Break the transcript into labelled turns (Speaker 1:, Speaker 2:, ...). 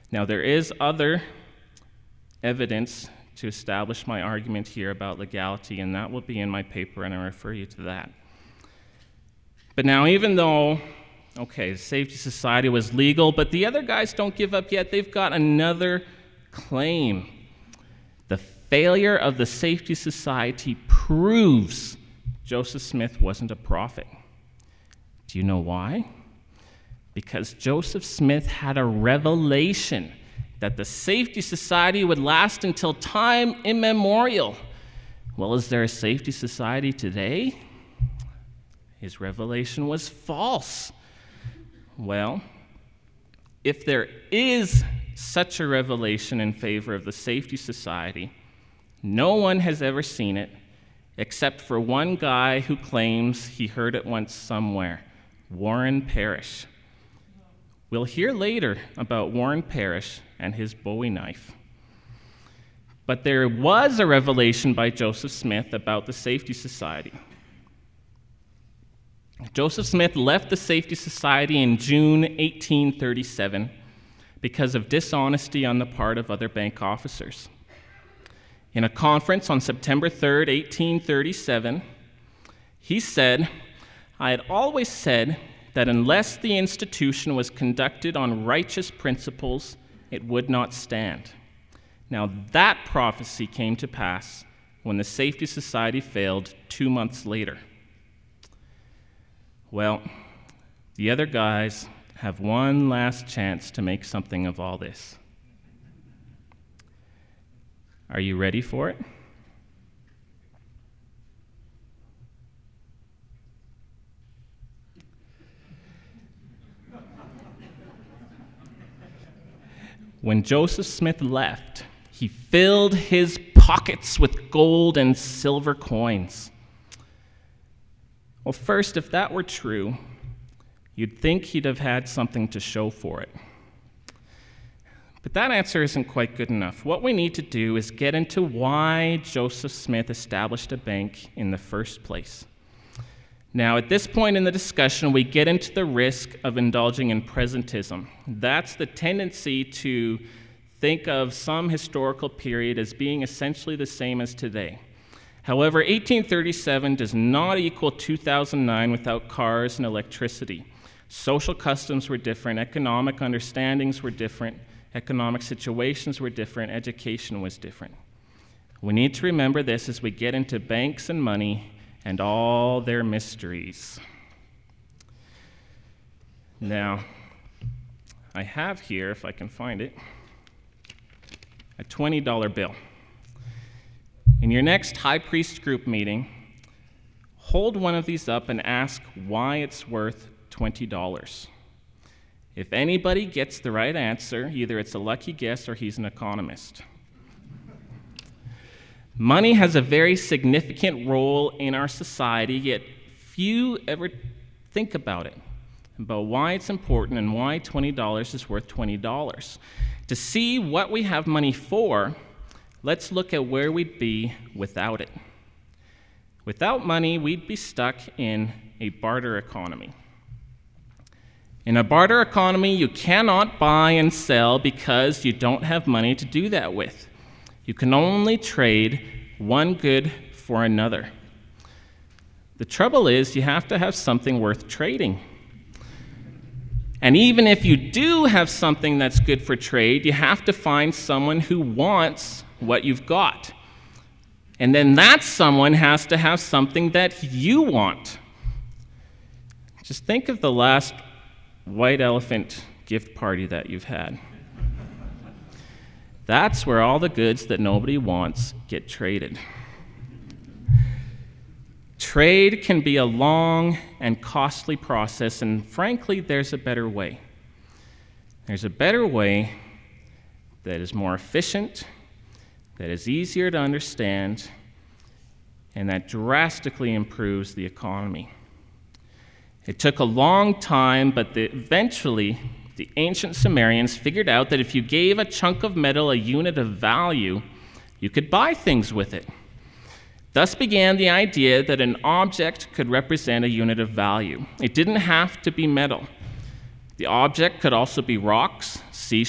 Speaker 1: Now, there is other evidence to establish my argument here about legality, and that will be in my paper, and I refer you to that. But now, even though, the Safety Society was legal, but the other guys don't give up yet. They've got another claim. The failure of the Safety Society proves Joseph Smith wasn't a prophet. Do you know why? Because Joseph Smith had a revelation that the Safety Society would last until time immemorial. Well, is there a Safety Society today? His revelation was false. Well, if there is such a revelation in favor of the Safety Society, no one has ever seen it except for one guy who claims he heard it once somewhere, Warren Parrish. We'll hear later about Warren Parrish and his Bowie knife. But there was a revelation by Joseph Smith about the Safety Society. Joseph Smith left the Safety Society in June 1837 because of dishonesty on the part of other bank officers. In a conference on September 3rd, 1837, he said, "I had always said that unless the institution was conducted on righteous principles, it would not stand." Now, that prophecy came to pass when the Safety Society failed 2 months later. Well, the other guys have one last chance to make something of all this. Are you ready for it? When Joseph Smith left, he filled his pockets with gold and silver coins. Well, first, if that were true, you'd think he'd have had something to show for it. But that answer isn't quite good enough. What we need to do is get into why Joseph Smith established a bank in the first place. Now, at this point in the discussion, we get into the risk of indulging in presentism. That's the tendency to think of some historical period as being essentially the same as today. However, 1837 does not equal 2009 without cars and electricity. Social customs were different, economic understandings were different, economic situations were different, education was different. We need to remember this as we get into banks and money and all their mysteries. Now, I have here, if I can find it, a $20 bill. In your next high priest group meeting, hold one of these up and ask why it's worth $20. If anybody gets the right answer, either it's a lucky guess or he's an economist. Money has a very significant role in our society, yet few ever think about it, about why it's important and why $20 is worth $20. To see what we have money for, let's look at where we'd be without it. Without money, we'd be stuck in a barter economy. In a barter economy, you cannot buy and sell because you don't have money to do that with. You can only trade one good for another. The trouble is, you have to have something worth trading. And even if you do have something that's good for trade, you have to find someone who wants what you've got. And then that someone has to have something that you want. Just think of the last white elephant gift party that you've had. That's where all the goods that nobody wants get traded. Trade can be a long and costly process, and frankly, there's a better way. There's a better way that is more efficient, that is easier to understand, and that drastically improves the economy. It took a long time, but eventually, the ancient Sumerians figured out that if you gave a chunk of metal a unit of value, you could buy things with it. Thus began the idea that an object could represent a unit of value. It didn't have to be metal. The object could also be rocks,